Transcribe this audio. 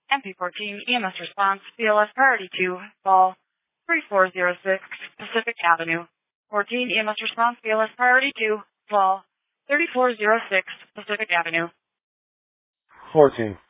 MP14 EMS response, BLS priority 2, call 3406 Pacific Avenue. 14 EMS response, BLS priority 2, call 3406 Pacific Avenue. 14.